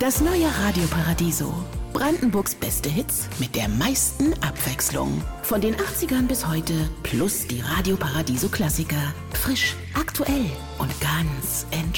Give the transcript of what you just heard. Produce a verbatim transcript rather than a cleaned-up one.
Das neue Radio Paradiso. Brandenburgs beste Hits mit der meisten Abwechslung. Von den achtzigern bis heute plus die Radio Paradiso Klassiker. Frisch, aktuell und ganz entspannt.